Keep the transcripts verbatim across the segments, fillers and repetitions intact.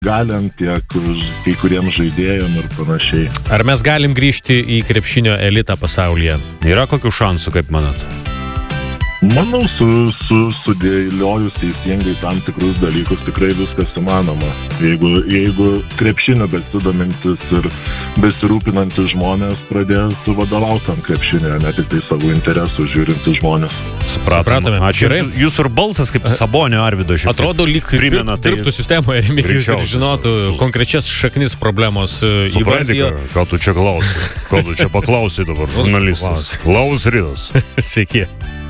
galiam, tiek kai kuriems žaidėjam ir panašiai. Ar mes galim grįžti į krepšinio elitą pasaulyje? Yra kokių šansų, kaip manat? Manau, su, su, sudėliojus teisingai tam tikrus dalykus tikrai viskas įmanoma. Jeigu, jeigu krepšinio besidomintis ir besirūpinantis žmonės pradės vadovauti ant krepšinio, ne tik tai savo interesų žiūrintis žmonės. Supratome. Ačiū. Gerai. Jūsų ir balsas kaip Sabonio Arvydo šiek tiek. Atrodo, lyg primena, tai dirbtų sistemoje Remigijus ir žinotų konkrečias šaknis problemos. Supranti, ką tu čia klausi? Ką tu čia paklausai dabar, žurnalistas? Klaus Rydas. Sveiki.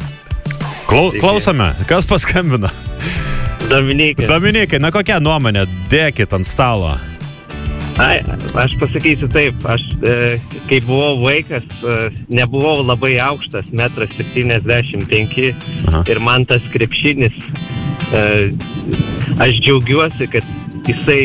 Klausome, kas paskambina? Dominikai. Dominikai, na kokia nuomonė? Dėkit ant stalo. Ai, aš pasakysiu taip, aš e, kai buvau vaikas, e, nebuvau labai aukštas, metras septyniasdešimt penki ir man tas krepšinis, e, aš džiaugiuosi, kad jisai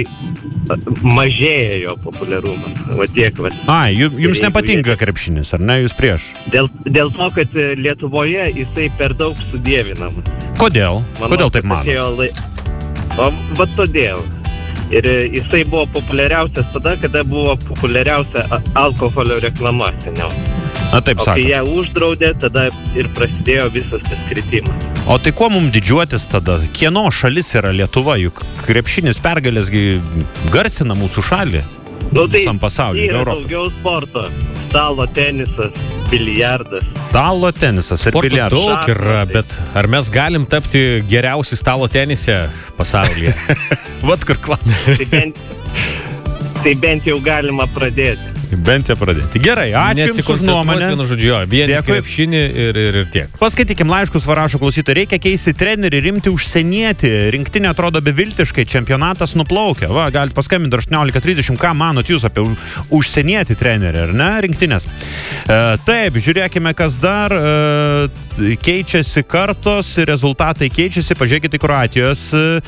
mažėja jo populiarumas. Va tiek, va. Ai, jums nepatinka krepšinis, ar ne, jūs prieš? Dėl, dėl to, kad Lietuvoje jisai per daug sudievinama. Kodėl? Manau, Kodėl taip manot? Lai... O, va todėl. Ir jisai buvo populiariausias tada, kada buvo populiariausia alkoholio reklama seniau. Na taip sako. O kai ją uždraudė, tada ir prasidėjo visas tas kritimas. O tai kuo mums didžiuotis tada? Kieno šalis yra Lietuva? Juk krepšinis pergalėsgi garsina mūsų šalį. Nu, tai visam pasaulyje. Yra daugiau sporto. Stalo tenisas, biliardas. Stalo tenisas ir sporto biliardas. Daug yra, bet ar mes galim tapti geriausi stalo tenise pasaulyje? Vat kur klausimas. Tai bent, tai bent jau galima pradėti. Bent jau pradėti. Gerai, ačiū Jums už nuomonę. Vien krepšinį ir, ir, ir tiek. Paskaitykim laiškus, varašo klausytojai. Reikia keisti trenerį, rimti užsienietį. Rinktinė atrodo beviltiškai, čempionatas nuplaukia. Va, galite paskambinti aštuoniolika trisdešimt, ką manot jūs apie užsienietį trenerį, ar ne, rinktinės. E, taip, žiūrėkime, kas dar. E, keičiasi kartos, rezultatai keičiasi. Pažiūrėkite į Kroatijos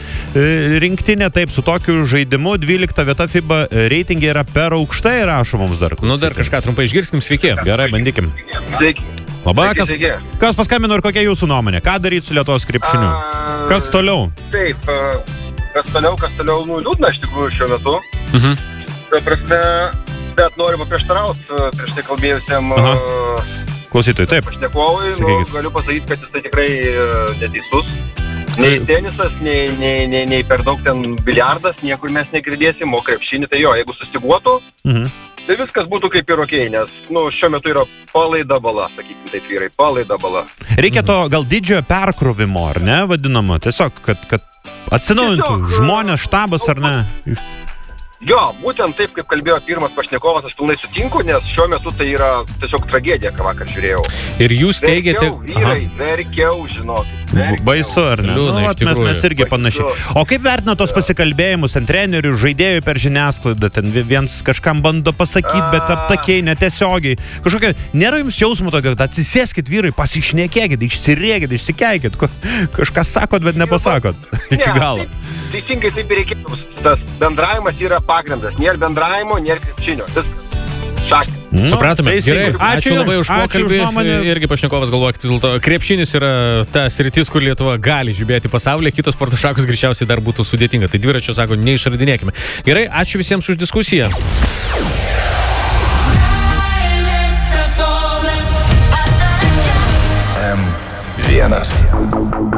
e, rinktinę. Taip, su tokiu žaidimu dvylikta vieta FIBA reitingai yra per aukštai, rašoma. Dar, nu, dar kažką trumpai išgirskim, sveiki. Gerai, bandykim. Sveiki. Labai, sveiki, kas, sveiki. Kas paskambino ir kokia jūsų nuomonė? Ką daryti su Lietuvos krepšiniu? A, kas toliau? Taip, kas toliau, kas toliau, nu, liūdna iš tikrųjų šiuo metu. Mhm. Tai prasme, bet noriu paprieštarauti prieš tai kalbėjusiam klausytojui, taip. Pašnekovui, nu, galiu pasakyti, kad jisai tikrai neteisus. Nei tenisas, nei, nei, nei, nei per daug ten biliardas, niekur mes negirdėsim, o krepšinį, tai jo, jeigu sustyguotų, mhm. tai viskas būtų kaip ir okei, nes, nu, šiuo metu yra palaida bala, sakykim, taip vyrai, palaida bala. Reikia to gal didžiojo perkrovimo, ar ne, vadinamo, tiesiog, kad, kad atsinaujintų tiesiog, žmonės, štabas, ar ne? Jo, būtent taip, kaip kalbėjo pirmas pašnekovas, aš pilnai sutinku, nes šiuo metu tai yra tiesiog tragedija, ką vakar žiūrėjau. Ir jūs teigiate... Verkiau, vyrai, verkiau, žinokit. Verkiau. Baisu, ar ne? Liūna, nu, mes, mes irgi panašiai. O kaip vertina tos pasikalbėjimus ant trenerių, žaidėjų per žiniasklaidą, ten viens kažkam bando pasakyti, bet aptakiai, netiesiogiai. Kažkokia, nėra jums jausmo tokio, kad atsisėskit vyrai, pasišnekėkit, išsirėkit, išsikeikit, kažką sakot, bet nepasakot. Ne, iki galo. Tai, teisingai taip ir reikėtų. Tas bendravimas yra pagrindas. Nėra bendravimo, nėra krepšinio. Viskas. Šakė. Nu, supratome. Gerai. Ačiū, ačiū labai už pokalbį. Irgi pašnekovas galvoja, kad vis dėlto krepšinis yra ta sritis, kur Lietuva gali žibėti pasaulyje, kitos sporto šakos greičiausiai dar būtų sudėtinga. Tai dviračio, sako, neišradinėkime. Gerai, ačiū visiems už diskusiją. M vienas.